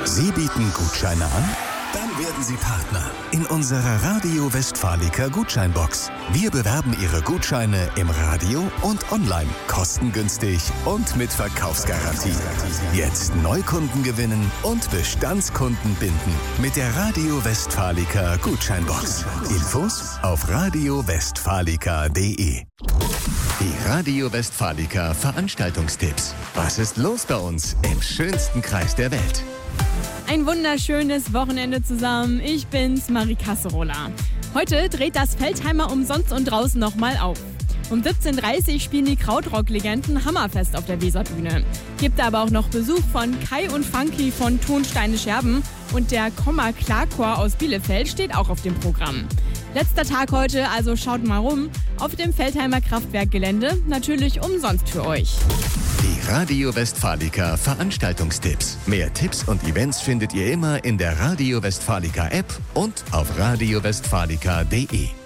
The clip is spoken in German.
Sie bieten Gutscheine an? Dann werden Sie Partner in unserer Radio Westfalica Gutscheinbox. Wir bewerben Ihre Gutscheine im Radio und online, kostengünstig und mit Verkaufsgarantie. Jetzt Neukunden gewinnen und Bestandskunden binden mit der Radio Westfalica Gutscheinbox. Infos auf radiowestfalica.de. Die Radio Westfalica Veranstaltungstipps. Was ist los bei uns im schönsten Kreis der Welt? Ein wunderschönes Wochenende zusammen. Ich bin's, Marie Kasserola. Heute dreht das Feldheimer Umsonst und Draußen nochmal auf. Um 17:30 Uhr spielen die Krautrock-Legenden Hammerfest auf der Weserbühne. Gibt aber auch noch Besuch von Kai und Funky von Tonsteine Scherben und der Komma Klarchor aus Bielefeld steht auch auf dem Programm. Letzter Tag heute, also schaut mal rum. Auf dem Feldheimer Kraftwerkgelände, natürlich umsonst für euch. Die Radio Westfalica Veranstaltungstipps. Mehr Tipps und Events findet ihr immer in der Radio Westfalica App und auf radiowestfalica.de.